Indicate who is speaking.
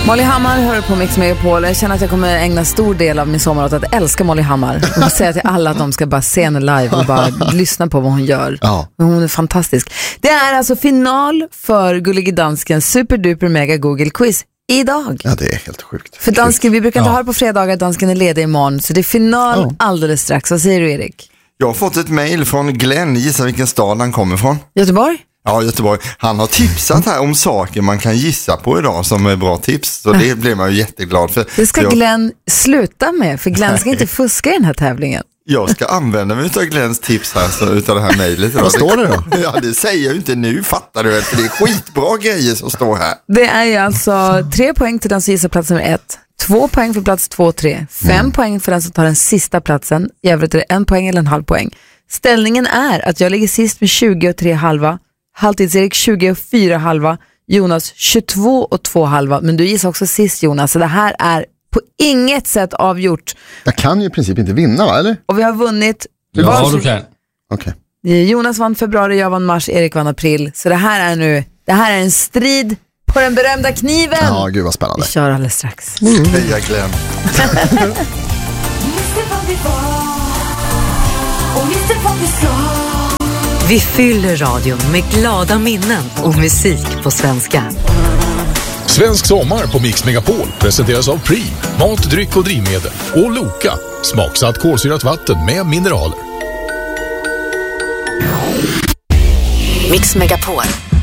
Speaker 1: Molly Hammar hör på Mix Megapol. Jag känner att jag kommer ägna stor del av min sommar åt att älska Molly Hammar. Och säga till alla att de ska bara se henne live och bara lyssna på vad hon gör.
Speaker 2: Ja.
Speaker 1: Hon är fantastisk. Det är alltså final för Gullige Danskens superduper mega Google quiz idag.
Speaker 2: Ja, det är helt sjukt.
Speaker 1: För dansken, vi brukar inte ha det på fredagar, dansken är ledig imorgon. Så det är final alldeles strax. Vad säger du, Erik?
Speaker 3: Jag har fått ett mejl från Glenn. Gissa vilken stad han kommer från.
Speaker 1: Göteborg?
Speaker 3: Ja, Göteborg. Han har tipsat här om saker man kan gissa på idag som är bra tips. Så det blir man ju jätteglad för.
Speaker 1: Det ska Glenn sluta med, för Glenn ska inte fuska i den här tävlingen.
Speaker 3: Jag ska använda mig av Glenns tips här, så, utav det här mejlet.
Speaker 2: Vad står det då?
Speaker 3: Ja, det säger jag ju inte nu, fattar du väl? För det är skitbra grejer som står här.
Speaker 1: Det är ju alltså 3 poäng till den som gissar plats nummer 1. 2 poäng för plats 2 och 3. 5 poäng för den som tar den sista platsen. I övrigt är det 1 poäng eller en halv poäng. Ställningen är att jag ligger sist med 20 och 3 halva. Halvtids-Erik 20 och 4 halva. Jonas 22 och 2 halva. Men du gissar också sist, Jonas. Så det här är på inget sätt avgjort.
Speaker 2: Jag kan ju i princip inte vinna, va, eller?
Speaker 1: Och vi har vunnit.
Speaker 4: Ja, du kan.
Speaker 2: Okej.
Speaker 1: Jonas vann februari, jag vann mars, Erik vann april. Så det här är en strid på den berömda kniven.
Speaker 2: Ja, gud vad spännande.
Speaker 1: Vi kör alldeles strax.
Speaker 3: Heja Glenn.
Speaker 5: Vi fyller radion med glada minnen och musik på svenska.
Speaker 6: Svensk sommar på Mix Megapol presenteras av Prim, mat, dryck och drivmedel. Och Loka, smaksatt kolsyrat vatten med mineraler.
Speaker 5: Mix Megapol.